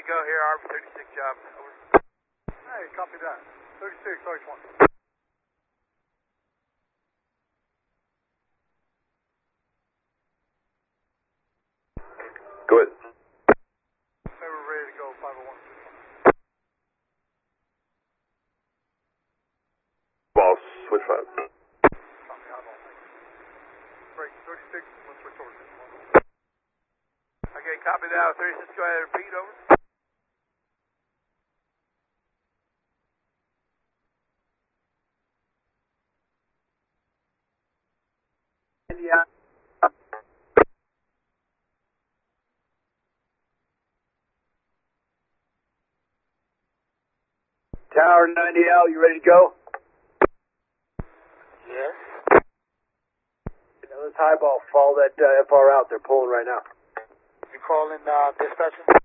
to go here, Army 36 job. Over. Hey, copy that. 36, RH1. Go ahead. Hey, we're ready to go, 501. Boss, switch 5. Copy, eyeball. Break 36, let's switch over to 51. Okay, copy that. 36, go ahead and repeat, over. India. Tower 90L, you ready to go? Yes. Let's highball, follow that FR out. They're pulling right now. You calling dispatcher?